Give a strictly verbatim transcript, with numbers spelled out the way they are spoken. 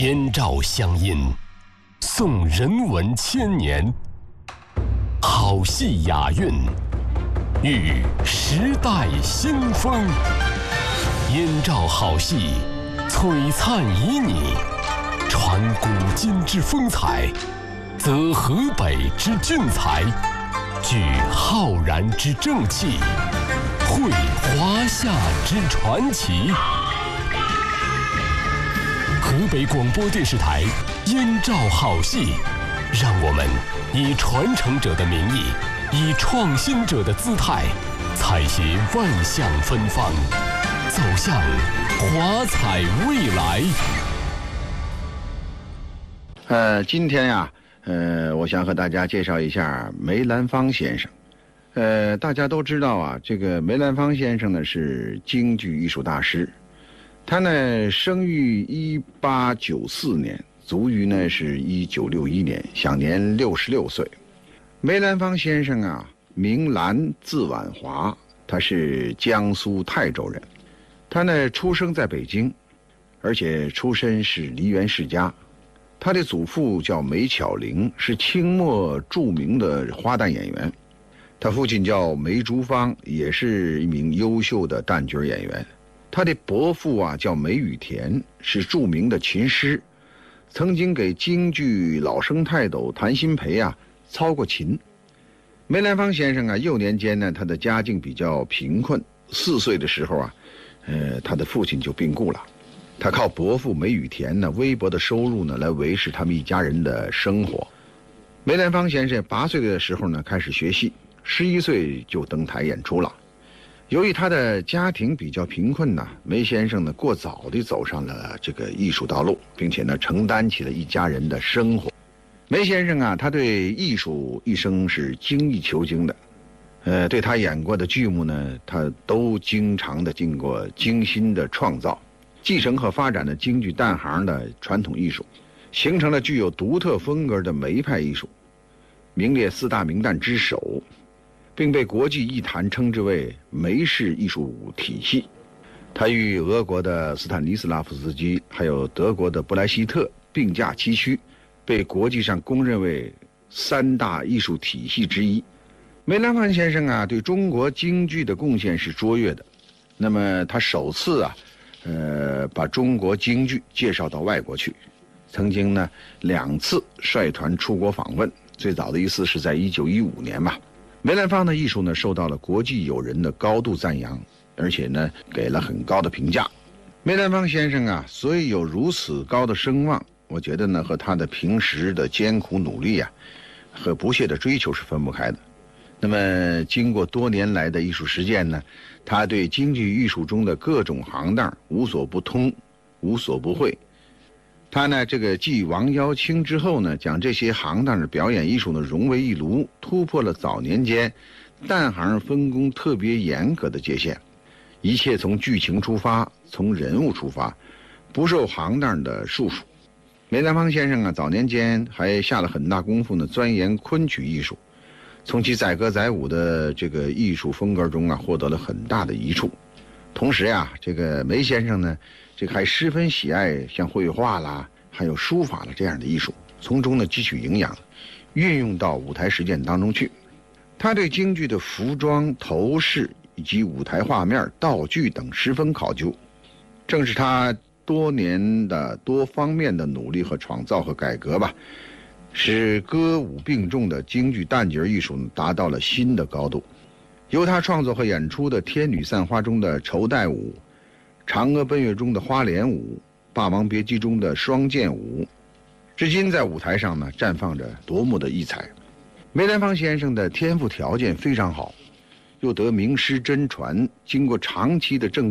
燕赵乡音，颂人文千年，好戏雅韵，遇时代新风。燕赵好戏，璀璨旖旎，传古今之风采，则河北之俊才，聚浩然之正气，绘华夏之传奇。河北广播电视台燕赵好戏，让我们以传承者的名义，以创新者的姿态，采撷万象芬芳，走向华彩未来。 呃，今天呀、啊，呃，我想和大家介绍一下梅兰芳先生。呃，大家都知道啊，这个梅兰芳先生呢是京剧艺术大师。他呢生于一八九四年，卒于呢是一九六一年，享年六十六岁。梅兰芳先生啊，名兰，字婉华，他是江苏泰州人。他呢出生在北京，而且出身是梨园世家。他的祖父叫梅巧玲，是清末著名的花旦演员。他父亲叫梅竹芳，也是一名优秀的旦角演员。他的伯父啊叫梅雨田，是著名的琴师，曾经给京剧老生泰斗谭鑫培啊操过琴。梅兰芳先生啊幼年间呢，他的家境比较贫困，四岁的时候啊，呃，他的父亲就病故了，他靠伯父梅雨田呢微薄的收入呢来维持他们一家人的生活。梅兰芳先生八岁的时候呢开始学戏，十一岁就登台演出了。由于他的家庭比较贫困呢，梅先生呢过早地走上了这个艺术道路，并且呢承担起了一家人的生活。梅先生啊，他对艺术一生是精益求精的，呃，对他演过的剧目呢，他都经常的经过精心的创造，继承和发展了京剧旦行的传统艺术，形成了具有独特风格的梅派艺术，名列四大名旦之首，并被国际艺坛称之为梅式艺术体系。他与俄国的斯坦尼斯拉夫斯基还有德国的布莱希特并驾齐驱，被国际上公认为三大艺术体系之一。梅兰芳先生啊，对中国京剧的贡献是卓越的。那么他首次啊，呃，把中国京剧介绍到外国去，曾经呢两次率团出国访问，最早的一次是在一九一五年吧。梅兰芳的艺术呢，受到了国际友人的高度赞扬，而且呢，给了很高的评价。梅兰芳先生啊，所以有如此高的声望，我觉得呢，和他的平时的艰苦努力啊，和不懈的追求是分不开的。那么，经过多年来的艺术实践呢，他对京剧艺术中的各种行当无所不通，无所不会。他呢，这个继王耀卿之后呢，将这些行当的表演艺术呢融为一炉，突破了早年间旦行分工特别严格的界限，一切从剧情出发，从人物出发，不受行当的束缚。梅兰芳先生啊，早年间还下了很大功夫呢，钻研昆曲艺术，从其载歌载舞的这个艺术风格中啊，获得了很大的益处。同时呀，这个梅先生呢，这个还十分喜爱像绘画啦，还有书法了这样的艺术，从中呢汲取营养，运用到舞台实践当中去。他对京剧的服装、头饰以及舞台画面、道具等十分考究，正是他多年的多方面的努力和创造和改革吧，使歌舞并重的京剧旦角艺术达到了新的高度。由他创作和演出的《天女散花》中的绸带舞，《嫦娥奔月》中的花脸舞，《霸王别姬》中的双剑舞，至今在舞台上呢绽放着夺目的异彩。梅兰芳先生的天赋条件非常好，又得名师真传，经过长期的正